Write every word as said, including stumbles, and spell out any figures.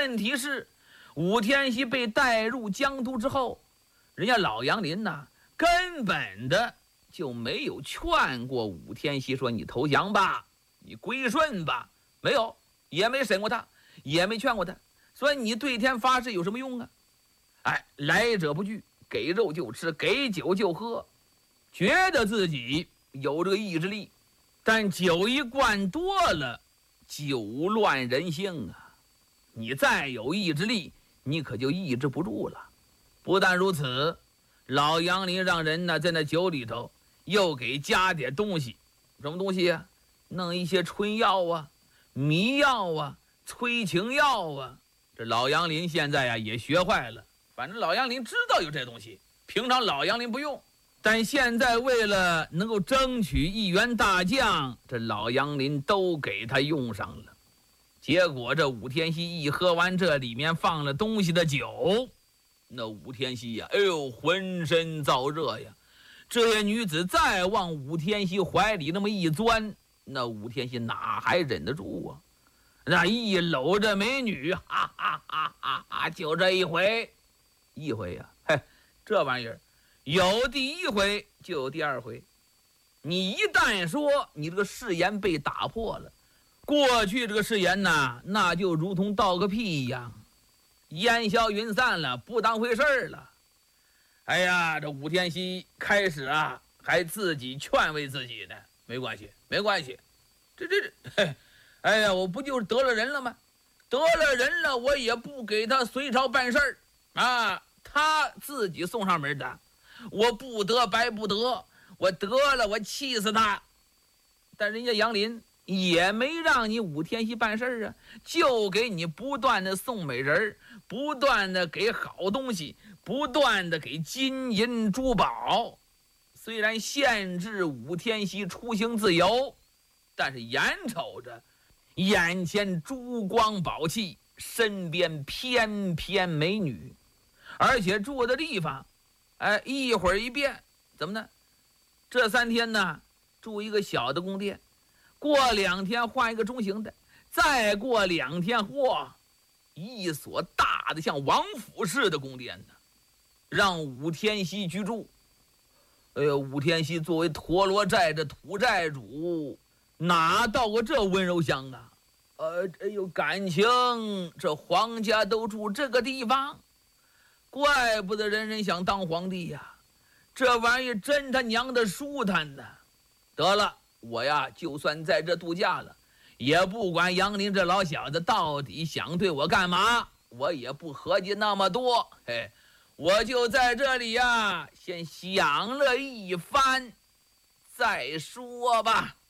问题是，武天锡被带入江都之后，人家老杨林呐，根本的就没有劝过武天锡说你投降吧，你归顺吧，没有，也没审过他，也没劝过他。所以你对天发誓有什么用啊？哎，来者不拒，给肉就吃，给酒就喝，觉得自己有这个意志力。但酒一灌多了，酒乱人性啊！你再有意志力，你可就抑制不住了。不但如此，老杨林让人呢在那酒里头又给加点东西，什么东西啊？弄一些春药啊、迷药啊、催情药啊。这老杨林现在啊也学坏了，反正老杨林知道有这东西，平常老杨林不用。但现在为了能够争取一员大将，这老杨林都给他用上了。结果这武天锡一喝完这里面放了东西的酒，那武天锡呀，哎呦，浑身燥热呀。这些女子再往武天锡怀里那么一钻，那武天锡哪还忍得住啊？那一搂着美女，哈哈哈哈哈，就这一回，一回呀，嘿，这玩意儿。有第一回就有第二回，你一旦说你这个誓言被打破了，过去这个誓言呐，那就如同倒个屁一样，烟消云散了，不当回事了。哎呀，这武天锡开始啊，还自己劝慰自己呢，没关系，没关系，这这这，哎呀，我不就是得了人了吗？得了人了，我也不给他隋朝办事儿啊，他自己送上门的。我不得白不得，我得了我气死他。但人家杨林也没让你武天锡办事啊，就给你不断的送美人，不断的给好东西，不断的给金银珠宝。虽然限制武天锡出行自由，但是眼瞅着眼前珠光宝气，身边翩翩美女，而且住的地方哎，一会儿一变，怎么呢？这三天呢，住一个小的宫殿，过两天换一个中型的，再过两天，嚯，一所大的像王府似的宫殿呢，让武天锡居住。哎呦，武天锡作为陀罗寨的土寨主，哪到过这温柔乡啊？呃，哎呦，感情这皇家都住这个地方。怪不得人人想当皇帝呀，这玩意儿真他娘的舒坦呢。得了，我呀就算在这度假了，也不管杨林这老小子到底想对我干嘛，我也不合计那么多，嘿，我就在这里呀先享乐一番再说吧。